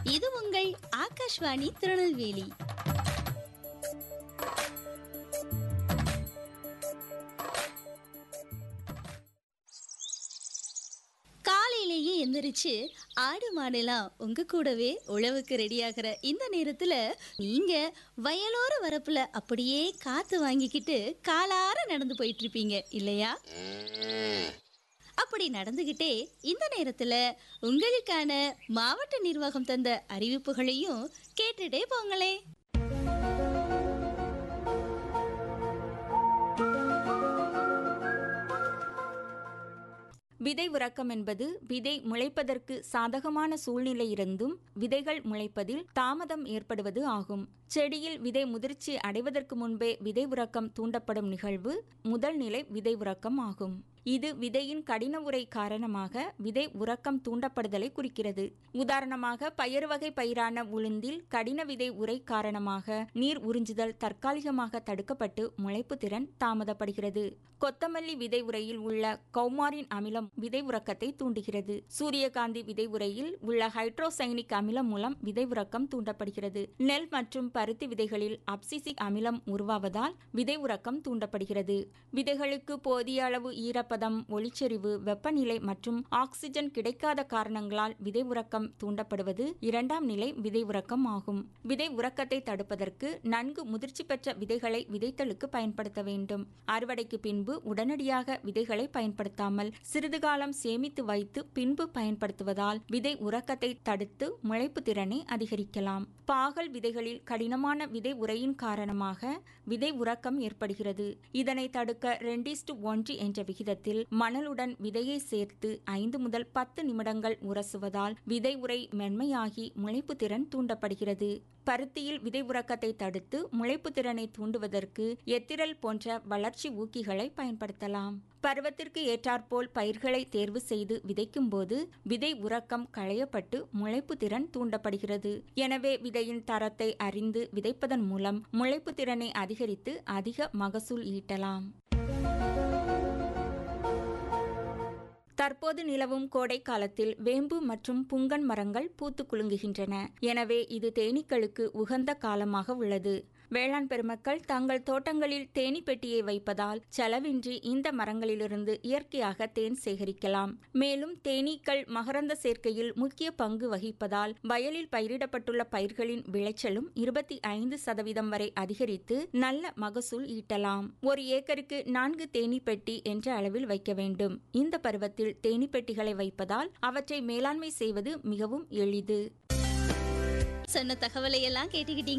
இது உங்கள் ஆகாஷ்வாணி திருநெல்வேலி. காலையிலேயே எந்திரிச்சு ஆடு மாடெல்லாம் உங்க கூடவே உழவுக்கு ரெடியாகிற இந்த நேரத்துல நீங்க வயலோர வரப்புல அப்படியே காத்து வாங்கிக்கிட்டு காலார நடந்து போயிட்டு இருப்பீங்க இல்லையா? அப்படி நடந்துகிட்டே இந்த நேரத்துல உங்களுக்கான மாவட்ட நிர்வாகம் தந்த அறிவிப்புகளையும் கேட்டுட்டே போங்களே. விதை உறக்கம் என்பது விதை முளைப்பதற்கு சாதகமான சூழ்நிலை இருந்தும் விதைகள் முளைப்பதில் தாமதம் ஏற்படுவது ஆகும். செடியில் விதை முதிர்ச்சி அடைவதற்கு முன்பே விதை உறக்கம் தூண்டப்படும் நிகழ்வு முதல் நிலை விதை உறக்கம் ஆகும். இது விதையின் கடின உரை காரணமாக விதை உறக்கம் தூண்டப்படுதலை குறிக்கிறது. உதாரணமாக பயறு வகை பயிரான உளுந்தில் கடின விதை உரை காரணமாக நீர் உறிஞ்சுதல் தற்காலிகமாக தடுக்கப்பட்டு முளைப்பு திறன் தாமதப்படுகிறது. கொத்தமல்லி விதை உரையில் உள்ள கௌமாரின் அமிலம் விதை உறக்கத்தை தூண்டுகிறது. சூரியகாந்தி விதை உரையில் உள்ள ஹைட்ரோசைனிக் அமிலம் மூலம் விதை உறக்கம் தூண்டப்படுகிறது. நெல் மற்றும் பருத்தி விதைகளில் அப்சிசிக் அமிலம் உருவாவதால் விதை உறக்கம் தூண்டப்படுகிறது. விதைகளுக்கு போதிய அளவு ஈரப்பதம், ஒளிச்செறிவு, வெப்பநிலை மற்றும் ஆக்சிஜன் கிடைக்காத காரணங்களால் விதை உறக்கம் தூண்டப்படுவது இரண்டாம் நிலை விதை உறக்கம் ஆகும். விதை உறக்கத்தை தடுப்பதற்கு நன்கு முதிர்ச்சி பெற்ற விதைகளை விதைத்தலுக்கு பயன்படுத்த வேண்டும். அறுவடைக்கு பின்பு உடனடியாக விதைகளை பயன்படுத்தாமல் சிறிது காலம் சேமித்து வைத்து பின்பு பயன்படுத்துவதால் விதை உறக்கத்தை தடுத்து முளைப்பு திறனை அதிகரிக்கலாம். பாகல் விதைகளில் கடினமான விதை உரையின் காரணமாக விதை உறக்கம் ஏற்படுகிறது. இதனை தடுக்க 2:1 என்ற விகிதத்தில் மணலுடன் விதையை சேர்த்து 5 முதல் 10 நிமிடங்கள் உரசுவதால் விதை உரை மென்மையாகி முளைப்பு திறன் தூண்டப்படுகிறது. பருத்தியில் விதை உறக்கத்தை தடுத்து முளைப்பு திறனை தூண்டுவதற்கு எத்திரல் போன்ற வளர்ச்சி ஊக்கிகளை பயன்படுத்தலாம். பருவத்திற்கு ஏற்றாற்போல் பயிர்களை தேர்வு செய்து விதைக்கும் போது விதை உறக்கம் களையப்பட்டு முளைப்பு திறன் தூண்டப்படுகிறது. எனவே விதையின் தரத்தை அறிந்து விதைப்பதன் மூலம் முளைப்பு திறனை அதிகரித்து அதிக மகசூல் ஈட்டலாம். தற்போது நிலவும் கோடை காலத்தில் வேம்பு மற்றும் புங்கன் மரங்கள் பூத்து குலுங்குகின்றன. எனவே இது தேனீக்களுக்கு உகந்த காலமாக உள்ளது. வேளாண் பெருமக்கள் தங்கள் தோட்டங்களில் தேனீ பெட்டியை வைப்பதால் செலவின்றி இந்த மரங்களிலிருந்து இயற்கையாக தேன் சேகரிக்கலாம். மேலும் தேனீக்கள் மகரந்த சேர்க்கையில் முக்கிய பங்கு வகிப்பதால் வயலில் பயிரிடப்பட்டுள்ள பயிர்களின் விளைச்சலும் 25% வரை அதிகரித்து நல்ல மகசூல் ஈட்டலாம். ஒரு ஏக்கருக்கு 4 தேனீ பெட்டி என்ற அளவில் வைக்க வேண்டும். இந்த பருவத்தில் தேனீ பெட்டிகளை வைப்பதால் அவற்றை மேலாண்மை செய்வது மிகவும் எளிது. சொன்ன தகவலை எல்லாம் கேட்டுக்கிட்டீங்க.